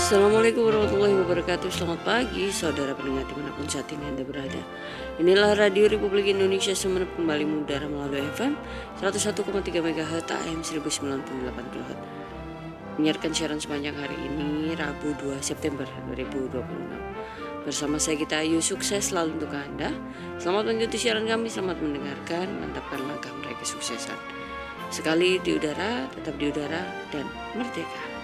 Assalamualaikum warahmatullahi wabarakatuh. Selamat pagi saudara pendengar dimanapun saat ini Anda berada. Inilah Radio Republik Indonesia Sumeneb kembali mengudara melalui FM 101,3 MHz AM 1098 kHz. Menyiarkan siaran sepanjang hari ini Rabu 2 September 2026. Bersama saya Gita Ayu, sukses selalu untuk Anda. Selamat mengikuti siaran kami, selamat mendengarkan, mantapkan langkah meraih kesuksesan. Sekali di udara, tetap di udara, dan merdeka.